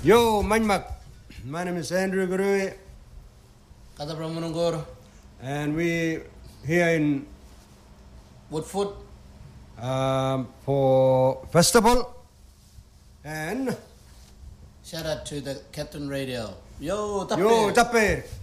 Yo, Manmak. My name is Andrew Gurui. Kata Pramanangor. And we here in Woodford. For festival. And Shout out to the Captain Radio. Yo, Tappe. Yo, Tappe.